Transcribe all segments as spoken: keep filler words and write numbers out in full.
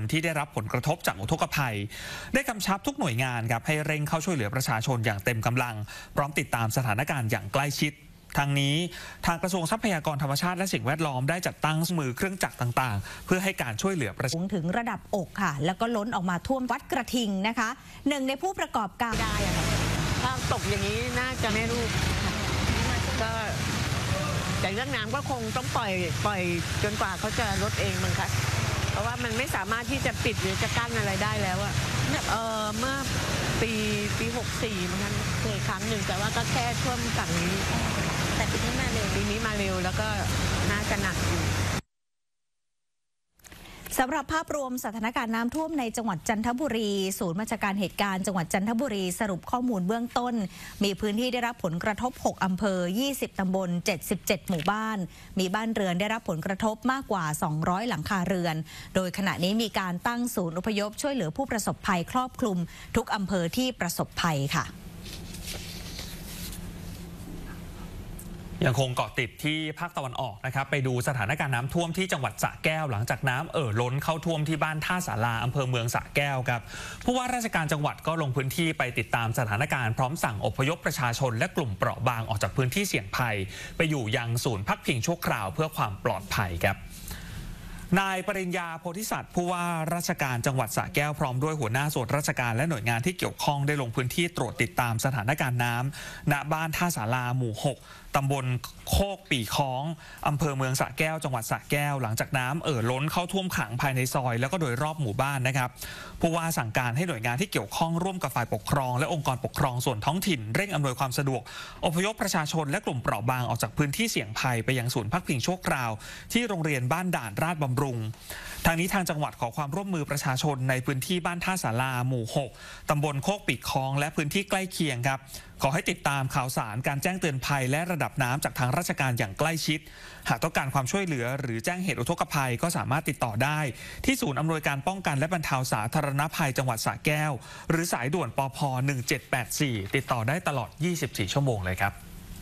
ที่ได้รับผลกระทบจากอุทกภัยได้กำชับทุกหน่วยงานครับให้เร่งเข้าช่วยเหลือประชาชนอย่างเต็มกำลังพร้อมติดตามสถานการณ์อย่างใกล้ชิดทางนี้ทางกระทรวงทรัพยากรธรรมชาติและสิ่งแวดล้อมได้จัดตั้งมือเครื่องจักรต่างๆเพื่อให้การช่วยเหลือประชาชนถึงระดับอกค่ะแล้วก็ล้นออกมาท่วมวัดกระทิงนะคะหนึ่งในผู้ประกอบการได้อะค่ะถ้าตกอย่างนี้น่าจะไม่รู้ก็แต่เรื่องน้ำก็คงต้องปล่อยปล่อยจนกว่าเขาจะลดเองมั้งคะเพราะว่ามันไม่สามารถที่จะปิดหรือจะกั้นอะไรได้แล้วอะเออเมื่อปีปีหกสี่มันเคยครั้งหนึ่งแต่ว่าก็แค่ท่วมฝั่งนี้แต่ปีนี้มาเร็วปีนี้มาเร็วแล้วก็น่าจะหนักอยู่สำหรับภาพรวมสถานการณ์น้ำท่วมในจังหวัดจันทบุรีศูนย์บัญชาการเหตุการณ์จังหวัดจันทบุรีสรุปข้อมูลเบื้องต้นมีพื้นที่ได้รับผลกระทบหกอำเภอยี่สิบตำบลเจ็ดสิบเจ็ดหมู่บ้านมีบ้านเรือนได้รับผลกระทบมากกว่าสองร้อยหลังคาเรือนโดยขณะนี้มีการตั้งศูนย์อพยพช่วยเหลือผู้ประสบภัยครอบคลุมทุกอำเภอที่ประสบภัยค่ะยังคงเกาะติดที่ภาคตะวันออกนะครับไปดูสถานการณ์น้ำท่วมที่จังหวัดสระแก้วหลังจากน้ำเอ่อล้นเข้าท่วมที่บ้านท่าสาราอำเภอเมืองสระแก้วครับผู้ว่าราชการจังหวัดก็ลงพื้นที่ไปติดตามสถานการณ์พร้อมสั่งอพยพประชาชนและกลุ่มเปราะบางออกจากพื้นที่เสี่ยงภัยไปอยู่ยังศูนย์พักพิงชั่วคราวเพื่อความปลอดภัยครับนายปริญญาโพธิสัตว์ผู้ว่าราชการจังหวัดสระแก้วพร้อมด้วยหัวหน้าส่วนราชการและหน่วยงานที่เกี่ยวข้องได้ลงพื้นที่ตรวจติดตามสถานการณ์น้ำณบ้านท่าสาราหมู่หกตำบลโคกปีค้องอำเภอเมืองสระแก้วจังหวัดสระแก้วหลังจากน้ำเอ่อล้นเข้าท่วมขังภายในซอยแล้วก็โดยรอบหมู่บ้านนะครับผู้ว่าสั่งการให้หน่วยงานที่เกี่ยวข้องร่วมกับฝ่ายปกครองและองค์กรปกครองส่วนท้องถิ่นเร่งอำนวยความสะดวกอพยพประชาชนและกลุ่มเปราะบางออกจากพื้นที่เสี่ยงภัยไปยังศูนย์พักพิงชั่วคราวที่โรงเรียนบ้านด่านราชบำรุงทางนี้ทางจังหวัดขอความร่วมมือประชาชนในพื้นที่บ้านท่าสาราหมู่หกตำบลโคกปีค้องและพื้นที่ใกล้เคียงครับขอให้ติดตามข่าวสารการแจ้งเตือนภัยและระดับน้ำจากทางราชการอย่างใกล้ชิดหากต้องการความช่วยเหลือหรือแจ้งเหตุอุทกภัยก็สามารถติดต่อได้ที่ศูนย์อำนวยการป้องกันและบรรเทาสาธารณภัยจังหวัดสระแก้วหรือสายด่วนปภหนึ่งเจ็ดแปดสี่ติดต่อได้ตลอดยี่สิบสี่ชั่วโมงเลยครับ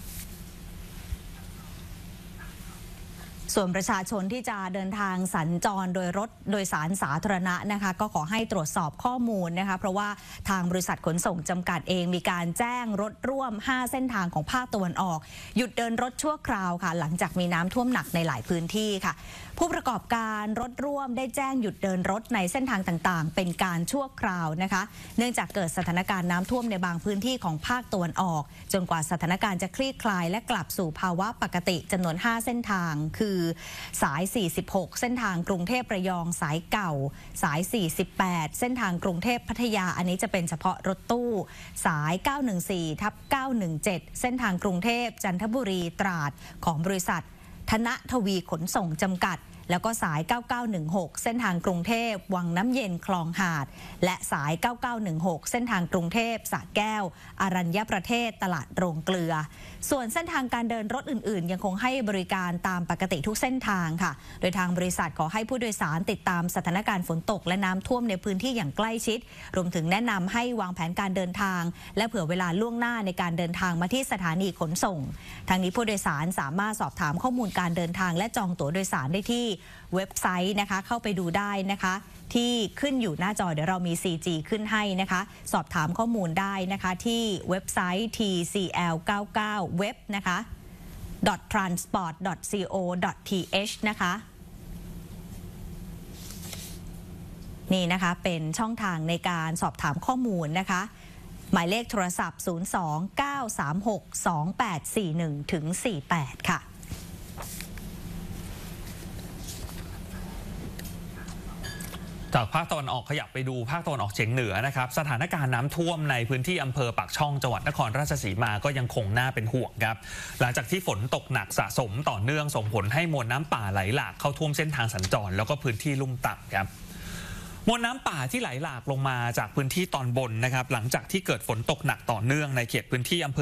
ส่วนประชาชนที่จะเดินทางสัญจรโดยรถโดยสารสาธารณะนะคะก็ขอให้ตรวจสอบข้อมูลนะคะเพราะว่าทางบริษัทขนส่งจำกัดเองมีการแจ้งรถร่วมห้าเส้นทางของภาคตะวันออกหยุดเดินรถชั่วคราวค่ะหลังจากมีน้ำท่วมหนักในหลายพื้นที่ค่ะผู้ประกอบการรถร่วมได้แจ้งหยุดเดินรถในเส้นทางต่างๆเป็นการชั่วคราวนะคะเนื่องจากเกิดสถานการณ์น้ำท่วมในบางพื้นที่ของภาคตะวันออกจนกว่าสถานการณ์จะคลี่คลายและกลับสู่ภาวะปกติจำนวนห้าเส้นทางคือสายสี่สิบหกเส้นทางกรุงเทพระยองสายเก่าสายสี่สิบแปดเส้นทางกรุงเทพพัทยาอันนี้จะเป็นเฉพาะรถตู้สายเก้าหนึ่งสี่ทับเก้าหนึ่งเจ็ดเส้นทางกรุงเทพจันทบุรีตราดของบริษัทธนทวีขนส่งจำกัดแล้วก็สายเก้าเก้าหนึ่งหกเส้นทางกรุงเทพวังน้ำเย็นคลองหาดและสายเก้าเก้าหนึ่งหกเส้นทางกรุงเทพสระแก้วอรัญญประเทศตลาดโรงเกลือส่วนเส้นทางการเดินรถอื่นๆยังคงให้บริการตามปกติทุกเส้นทางค่ะโดยทางบริษัทขอให้ผู้โดยสารติดตามสถานการณ์ฝนตกและน้ำท่วมในพื้นที่อย่างใกล้ชิดรวมถึงแนะนำให้วางแผนการเดินทางและเผื่อเวลาล่วงหน้าในการเดินทางมาที่สถานีขนส่งทางนี้ผู้โดยสารสามารถสอบถามข้อมูลการเดินทางและจองตั๋วโดยสารได้ที่เว็บไซต์นะคะเข้าไปดูได้นะคะที่ขึ้นอยู่หน้าจอเดี๋ยวเรามี ซี จี ขึ้นให้นะคะสอบถามข้อมูลได้นะคะที่เว็บไซต์ ที ซี แอล เก้าเก้า เว็บนะคะ .transport ดอท ซี โอ ดอท ที เอช นะคะนี่นะคะเป็นช่องทางในการสอบถามข้อมูลนะคะหมายเลขโทรศัพท์ ศูนย์ สอง เก้า สาม หก สอง แปด สี่ หนึ่ง ถึง สี่ แปด ค่ะจากภาคตะวันออกขยับไปดูภาคตะวันออกเฉียงเหนือนะครับสถานการณ์น้ำท่วมในพื้นที่อำเภอปากช่องจังหวัดนครราชสีมาก็ยังคงน่าเป็นห่วงครับหลังจากที่ฝนตกหนักสะสมต่อเนื่องส่งผลให้มวลน้ำป่าไหลหลากเข้าท่วมเส้นทางสัญจรแล้วก็พื้นที่ลุ่มต่ำครับมวลน้ำป่าที่ไหลหลากลงมาจากพื้นที่ตอนบนนะครับหลังจากที่เกิดฝนตกหนักต่อเนื่องในเขตพื้นที่อำเภอ